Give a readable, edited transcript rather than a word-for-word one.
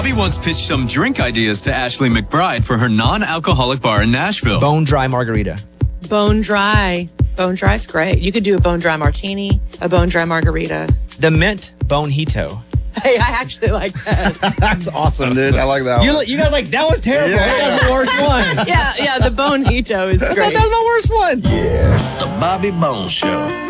Bobby once pitched some drink ideas to Ashley McBride for her non-alcoholic bar in Nashville. Bone dry margarita. Bone dry. Bone dry's great. You could do a bone dry martini, a bone dry margarita. The mint bonito. Hey, I actually like that. That's awesome, dude. I like that one. You guys like, that was terrible. Yeah. That was the worst one. Yeah, the bonito is I great. thought that was my worst one. Yeah, the Bobby Bones Show.